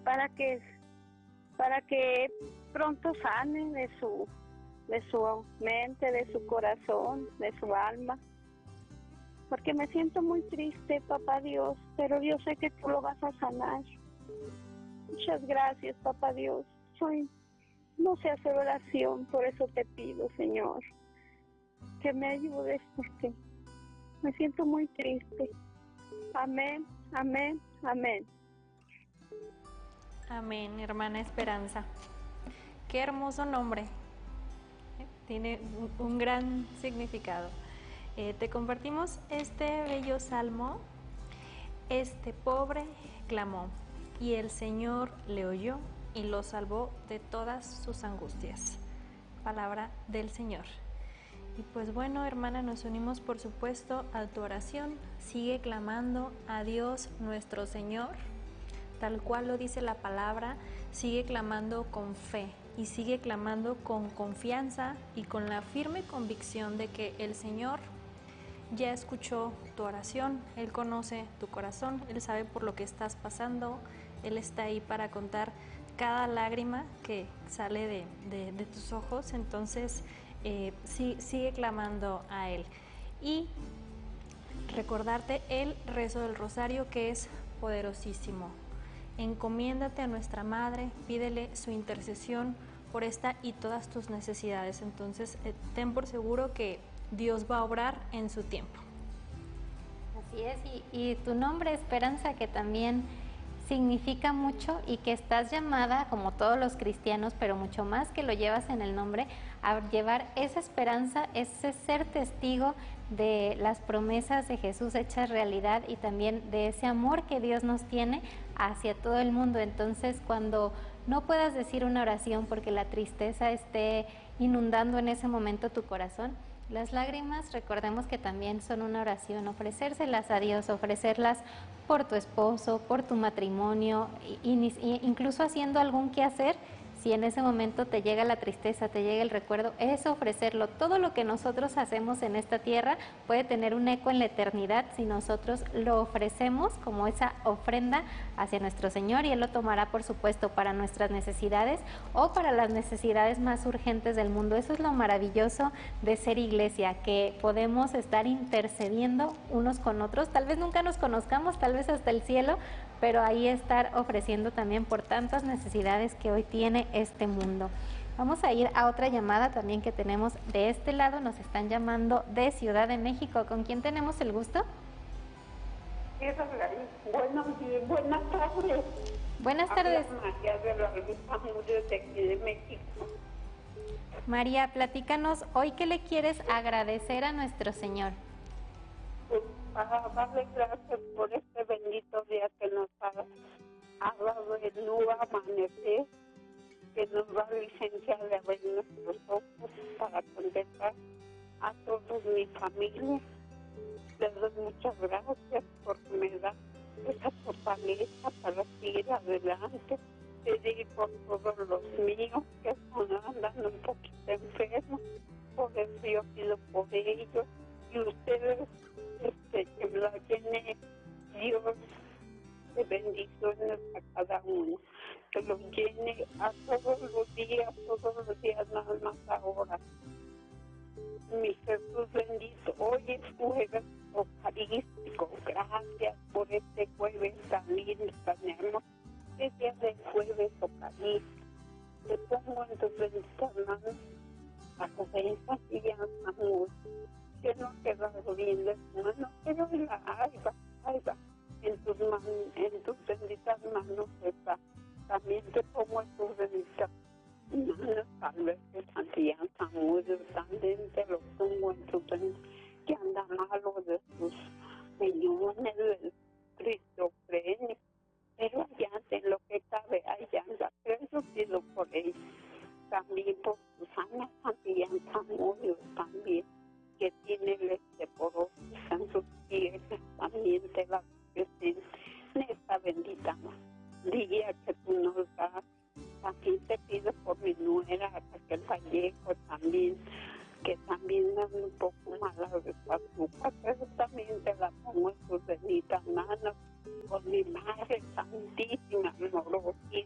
para que pronto sane de su mente, de su corazón, de su alma, porque me siento muy triste, papá Dios, pero yo sé que tú lo vas a sanar. Muchas gracias, papá Dios. No sé hacer oración, por eso te pido, Señor, que me ayudes, porque me siento muy triste. Amén, amén, amén. Amén, hermana Esperanza. Qué hermoso nombre. Tiene un gran significado. Te compartimos este bello salmo. Este pobre clamó, y el Señor le oyó y lo salvó de todas sus angustias. Palabra del Señor. Y pues bueno, hermana, nos unimos por supuesto a tu oración. Sigue clamando a Dios nuestro Señor, tal cual lo dice la palabra. Sigue clamando con fe y sigue clamando con confianza y con la firme convicción de que el Señor ya escuchó tu oración. Él conoce tu corazón, Él sabe por lo que estás pasando, Él está ahí para contar cada lágrima que sale de tus ojos. Entonces sigue clamando a Él. Y recordarte el rezo del rosario, que es poderosísimo. Encomiéndate a nuestra Madre, pídele su intercesión por esta y todas tus necesidades. Entonces ten por seguro que Dios va a obrar en su tiempo. Así es, y tu nombre, Esperanza, que también significa mucho y que estás llamada, como todos los cristianos, pero mucho más que lo llevas en el nombre, a llevar esa esperanza, ese ser testigo de las promesas de Jesús hechas realidad y también de ese amor que Dios nos tiene hacia todo el mundo. Entonces, cuando no puedas decir una oración porque la tristeza esté inundando en ese momento tu corazón, las lágrimas, recordemos que también son una oración, ofrecérselas a Dios, ofrecerlas por tu esposo, por tu matrimonio, incluso haciendo algún quehacer. Si en ese momento te llega la tristeza, te llega el recuerdo, es ofrecerlo. Todo lo que nosotros hacemos en esta tierra puede tener un eco en la eternidad si nosotros lo ofrecemos como esa ofrenda hacia nuestro Señor, y Él lo tomará, por supuesto, para nuestras necesidades o para las necesidades más urgentes del mundo. Eso es lo maravilloso de ser iglesia, que podemos estar intercediendo unos con otros. Tal vez nunca nos conozcamos, tal vez hasta el cielo, pero ahí estar ofreciendo también por tantas necesidades que hoy tiene este mundo. Vamos a ir a otra llamada también que tenemos de este lado. Nos están llamando de Ciudad de México. ¿Con quién tenemos el gusto? Buenos días, buenas tardes. Buenas tardes. María de la Revista Mujer de aquí de México. María, platícanos, ¿hoy qué le quieres agradecer a nuestro Señor? Pues para darle gracias por este bendito día que nos ha dado el nuevo amanecer, que nos da licencia de abrir nuestros ojos para contemplar a todos mi familia. Les doy muchas gracias porque me da esa fortaleza para seguir adelante. Pedir por todos los míos que andan un poquito enfermos, por eso yo pido por ellos. Y ustedes, que me la llene Dios de bendiciones a cada uno, que lo llene a todos los días, nada más ahora. Mi Jesús bendito, hoy es jueves eucarístico, gracias por este jueves tan lindo, tan hermoso, este día del jueves eucarístico. Te pongo en tus benditas manos a Josefa y a Samuel, que no ha quedado bien de su mano, pero ahí va, en tus benditas manos está. También te pongo en tus benditas manos, tal vez que Santiago Samuel también te lo pongo en tus benditas, que anda malo de sus riñones, del esquizofrenia, pero allá en lo que cabe, allá anda, pero yo pido por ellos. También por Susana Santiago Samuel, también, que tiene el osteoporosis en sus piernas, también te la presento en esta bendita día que tú nos das. También te pido por mi nuera Raquel Vallejo, también, que también anda un poco mala de su azúcar, pero también te la pongo en tus benditas manos. Por mi Madre Santísima, amorosísima,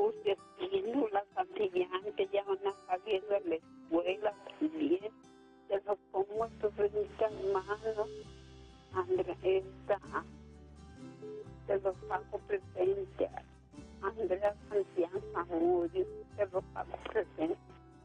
Jesús, Destino, la Santillán, que ya van a salir de la escuela también. Te los pongo en tus benditas manos, Andrea, te los hago presente. Andrea Santiago Zamudio, te los hago presente.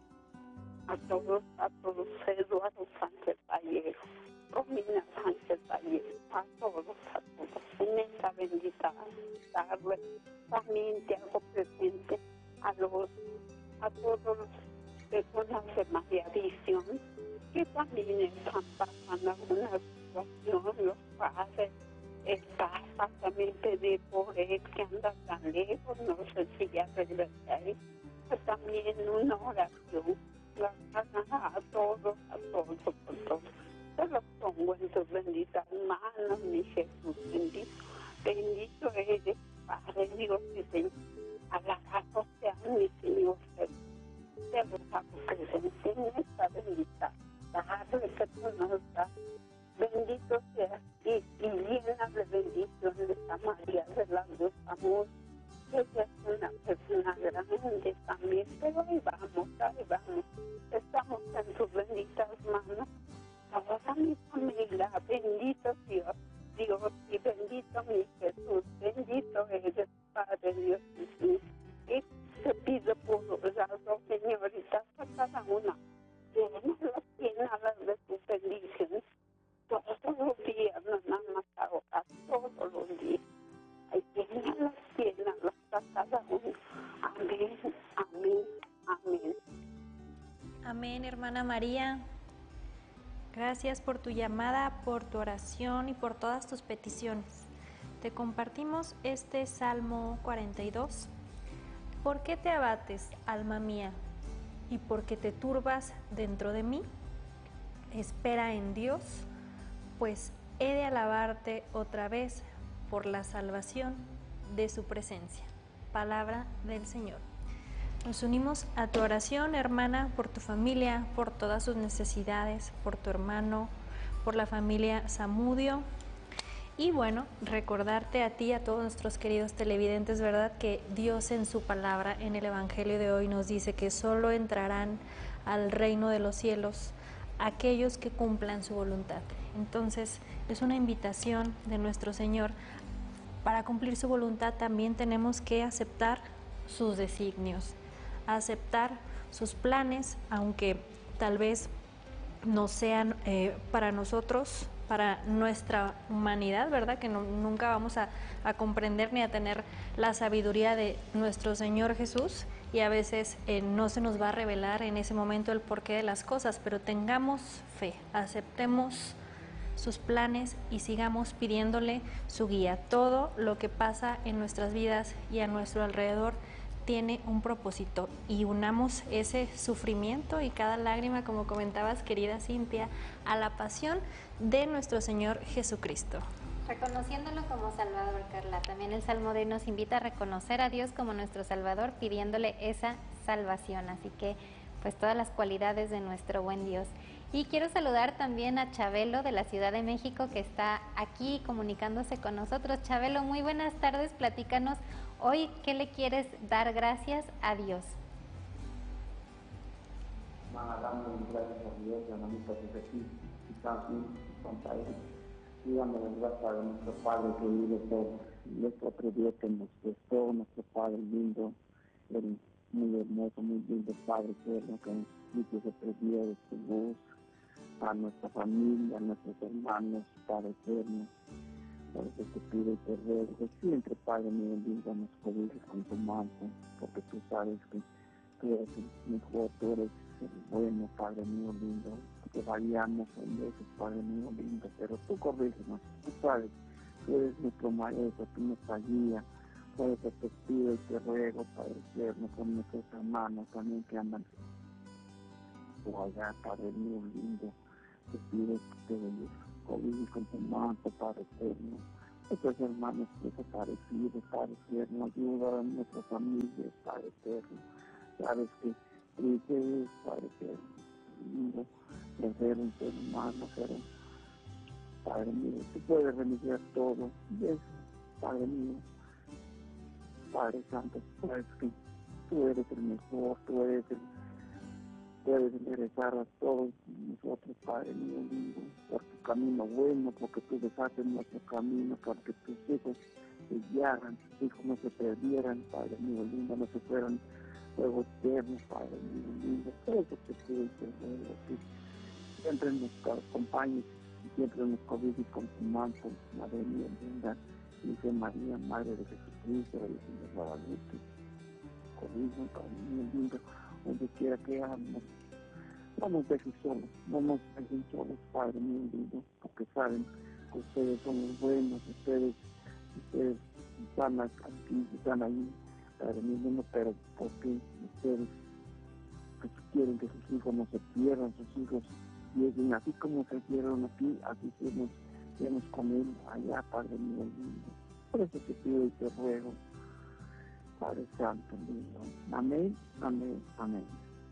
A todos, Eduardo Sánchez Vallejo, Romina Sánchez Vallejo, a todos, en esta bendita tarde. También te hago presente a todos los personas de María Visión que también están pasando alguna situación, los padres. El Papa también pedir por él que anda tan lejos, no sé si ya regresa ahí. También una oración a todos, te los pongo en tus benditas manos, mi Jesús bendito. Bendito eres, Padre Dios y Señor. Alabado sea mi Señor Jesús. Te los hago presente en esta bendita tarde que tú nos das. Bendito sea y llena de bendiciones a María de la Luz Amor. Ella es una persona grande también, pero ahí vamos. Estamos en tus benditas manos. Ahora mi familia, bendito Dios, y bendito mi Jesús, bendito eres, Padre Dios mío. Y te pido por las dos señoritas, a cada una, llénalas de tus bendiciones. Todos los días, no nada más ahora, todos los días. Llénalas a cada uno. Amén, amén, amén. Amén, hermana María. Gracias por tu llamada, por tu oración y por todas tus peticiones. Te compartimos este Salmo 42. ¿Por qué te abates, alma mía, y por qué te turbas dentro de mí? Espera en Dios, pues he de alabarte otra vez por la salvación de su presencia. Palabra del Señor. Nos unimos a tu oración, hermana, por tu familia, por todas sus necesidades, por tu hermano, por la familia Zamudio. Y bueno, recordarte a ti, a todos nuestros queridos televidentes, ¿verdad? Que Dios en su palabra, en el Evangelio de hoy, nos dice que solo entrarán al reino de los cielos aquellos que cumplan su voluntad. Entonces, es una invitación de nuestro Señor. Para cumplir su voluntad también tenemos que aceptar sus designios, aceptar sus planes, aunque tal vez no sean para nosotros, para nuestra humanidad, ¿verdad? Que nunca vamos a comprender ni a tener la sabiduría de nuestro Señor Jesús, y a veces no se nos va a revelar en ese momento el porqué de las cosas, pero tengamos fe, aceptemos sus planes y sigamos pidiéndole su guía. Todo lo que pasa en nuestras vidas y a nuestro alrededor tiene un propósito, y unamos ese sufrimiento y cada lágrima, como comentabas, querida Cintia, a la pasión de nuestro Señor Jesucristo. Reconociéndolo como Salvador, Carla. También el Salmo de hoy nos invita a reconocer a Dios como nuestro Salvador, pidiéndole esa salvación. Así que, pues, todas las cualidades de nuestro buen Dios. Y quiero saludar también a Chabelo de la Ciudad de México, que está aquí comunicándose con nosotros. Chabelo, muy buenas tardes. Platícanos hoy, ¿qué le quieres dar gracias a Dios? Damos gracias a Dios, hermanita, desde aquí, también, y damos gracias a nuestro Padre que vive todo, nuestro otro Dios que nos prestó, nuestro Padre lindo, el muy hermoso, muy lindo Padre eterno, que nos se perdió de su voz, a nuestra familia, a nuestros hermanos, Padre eterno. Por eso te pido y te ruego que siempre, Padre mío, lindo, nos cobijas con tu manto, porque tú sabes que tú eres el mejor, tú eres el bueno, Padre mío lindo, que variamos en veces, Padre mío lindo, pero tú corrígenos, tú sabes, tú eres nuestro maestro, tú nuestra guía. Por eso te pido y te ruego, Padre eterno, con nuestros hermanos también que andan por allá, Padre mío lindo, te pido que te cobijes con tu manto, Padre eterno. Estos hermanos desaparecidos, Padre eterno, ayuda a nuestra familia, Padre eterno. Sabes que es, Padre eterno, de ser un ser humano, pero Padre mío, tú puedes remediar todo. Y eso, Padre mío, Padre Santo, sabes que tú eres el mejor, tú eres el puedes enderezar a todos nosotros, Padre mío lindo, por tu camino bueno, porque tú deshaces nuestro camino, porque tus hijos se guiaran, tus hijos no se perdieran, Padre mío lindo, no se fueran fuego eterno, Padre mío lindo. Todo eso te pido y te ruego, que siempre nos acompañes y siempre nos cobijes con tu manto, Madre mía linda, Virgen María, Madre de Jesucristo, de Señor Guadalupe, cobijo, Padre mío lindo, donde quiera que amos. No nos dejes solos, no nos dejen solos, Padre mío lindo, porque saben que ustedes son los buenos, ustedes están aquí, están ahí, Padre mío lindo, pero porque ustedes quieren que sus hijos no se pierdan, sus hijos lleguen así como se hicieron aquí, así seamos con él allá, Padre mío lindo. Por eso te pido y te ruego, Padre Santo lindo. Amén, amén, amén.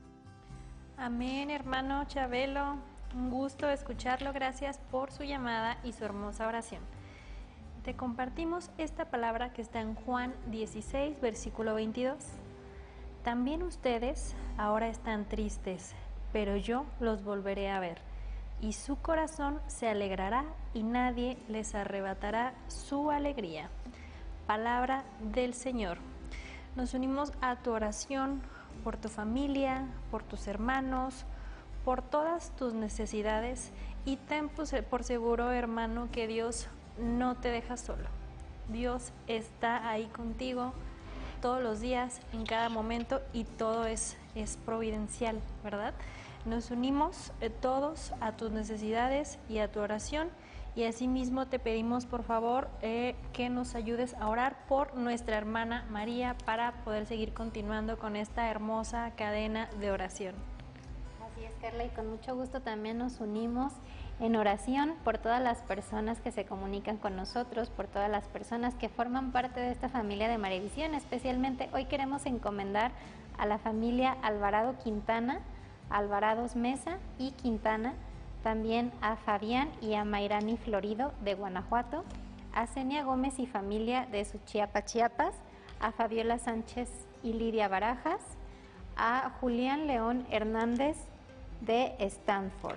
Amén, hermano Chabelo. Un gusto escucharlo. Gracias por su llamada y su hermosa oración. Te compartimos esta palabra que está en Juan 16, versículo 22. También ustedes ahora están tristes, pero yo los volveré a ver, y su corazón se alegrará y nadie les arrebatará su alegría. Palabra del Señor. Nos unimos a tu oración por tu familia, por tus hermanos, por todas tus necesidades, y ten por seguro, hermano, que Dios no te deja solo. Dios está ahí contigo todos los días, en cada momento, y todo es providencial, ¿verdad? Nos unimos todos a tus necesidades y a tu oración, y asimismo te pedimos por favor que nos ayudes a orar por nuestra hermana María para poder seguir continuando con esta hermosa cadena de oración. Así es, Carla, y con mucho gusto también nos unimos en oración por todas las personas que se comunican con nosotros, por todas las personas que forman parte de esta familia de Mariavisión. Especialmente hoy queremos encomendar a la familia Alvarado Quintana, Alvarados Mesa y Quintana, también a Fabián y a Mayrani Florido de Guanajuato, a Zenia Gómez y familia de Suchiapa, Chiapas, a Fabiola Sánchez y Lidia Barajas, a Julián León Hernández de Stanford.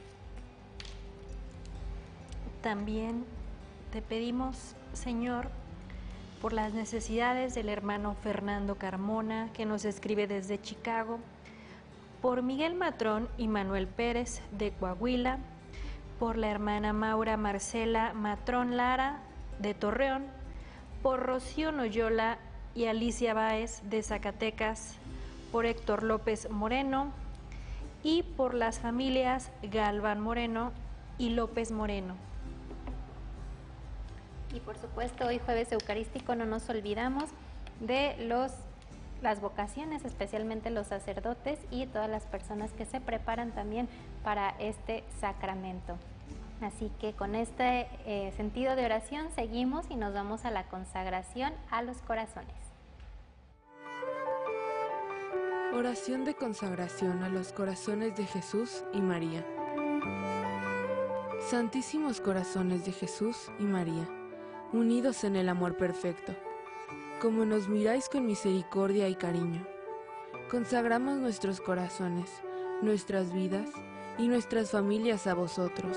También te pedimos, Señor, por las necesidades del hermano Fernando Carmona, que nos escribe desde Chicago, por Miguel Matrón y Manuel Pérez de Coahuila, por la hermana Maura Marcela Matrón Lara de Torreón, por Rocío Noyola y Alicia Báez de Zacatecas, por Héctor López Moreno y por las familias Galván Moreno y López Moreno. Y por supuesto, hoy jueves eucarístico no nos olvidamos de las vocaciones, especialmente los sacerdotes y todas las personas que se preparan también para este sacramento. Así que con este sentido de oración seguimos y nos vamos a la consagración a los corazones. Oración de consagración a los corazones de Jesús y María. Santísimos corazones de Jesús y María, unidos en el amor perfecto, como nos miráis con misericordia y cariño, consagramos nuestros corazones, nuestras vidas y nuestras familias a vosotros.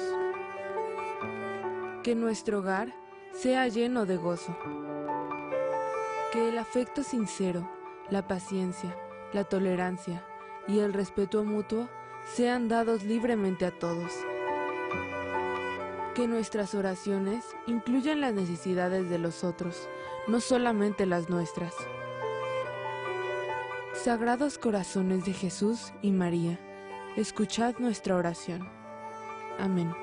Que nuestro hogar sea lleno de gozo. Que el afecto sincero, la paciencia, la tolerancia y el respeto mutuo sean dados libremente a todos. Que nuestras oraciones incluyan las necesidades de los otros, no solamente las nuestras. Sagrados corazones de Jesús y María, escuchad nuestra oración. Amén.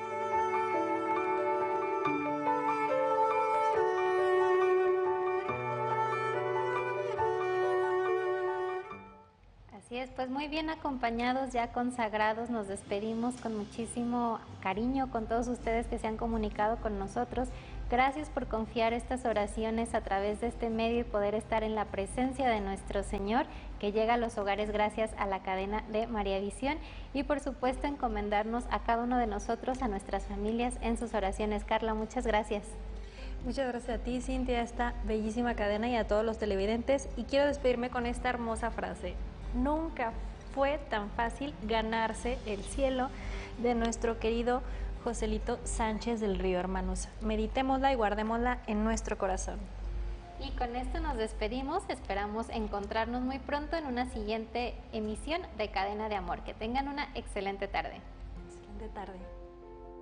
Así es, pues muy bien acompañados, ya consagrados, nos despedimos con muchísimo cariño con todos ustedes que se han comunicado con nosotros. Gracias por confiar estas oraciones a través de este medio y poder estar en la presencia de nuestro Señor, que llega a los hogares gracias a la cadena de Mariavisión, y por supuesto encomendarnos a cada uno de nosotros, a nuestras familias en sus oraciones. Carla, muchas gracias. Muchas gracias a ti, Cintia, esta bellísima cadena y a todos los televidentes. Y quiero despedirme con esta hermosa frase. Nunca fue tan fácil ganarse el cielo, de nuestro querido Joselito Sánchez del Río, hermanos. Meditémosla y guardémosla en nuestro corazón. Y con esto nos despedimos. Esperamos encontrarnos muy pronto en una siguiente emisión de Cadena de Amor. Que tengan una excelente tarde. Excelente tarde.